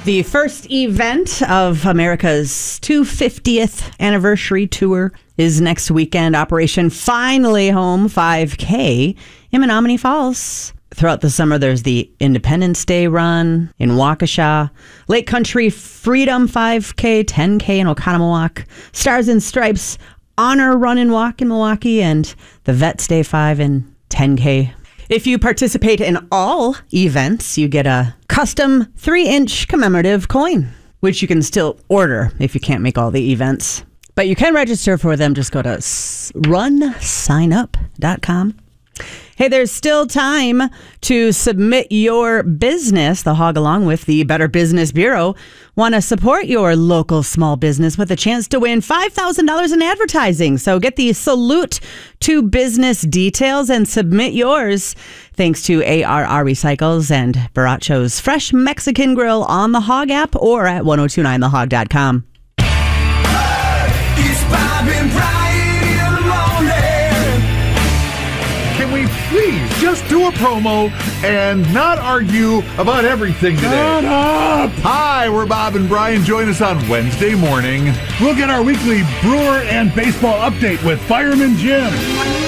The first event of America's 250th anniversary tour is next weekend. Operation Finally Home 5K in Menominee Falls. Throughout the summer, there's the Independence Day run in Waukesha, Lake Country Freedom 5K, 10K in Oconomowoc, Stars and Stripes Honor Run and Walk in Milwaukee, and the Vets Day 5 and 10K. If you participate in all events, you get a custom 3-inch commemorative coin, which you can still order if you can't make all the events. But you can register for them. Just go to runsignup.com. Hey, there's still time to submit your business. The Hog, along with the Better Business Bureau, want to support your local small business with a chance to win $5,000 in advertising. So get the Salute to Business details and submit yours. Thanks to ARR Recycles and Baracho's Fresh Mexican Grill on the Hog app or at 1029thehog.com. It's Bob and Brian in the morning. Can we please just do a promo and not argue about everything today? Shut up! Hi, we're Bob and Brian. Join us on Wednesday morning. We'll get our weekly Brewer and baseball update with Fireman Jim.